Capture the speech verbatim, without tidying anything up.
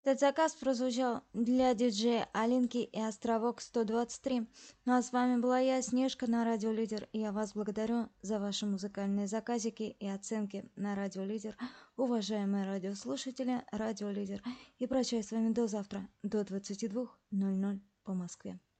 Этот заказ прозвучал для диджея Алинки и Островок сто двадцать три. Ну а с вами была я, Снежка, на Радио Лидер. И я вас благодарю за ваши музыкальные заказики и оценки на Радио Лидер. Уважаемые радиослушатели, Радио Лидер. И прощаюсь с вами до завтра, до двадцати двух ноль ноль по Москве.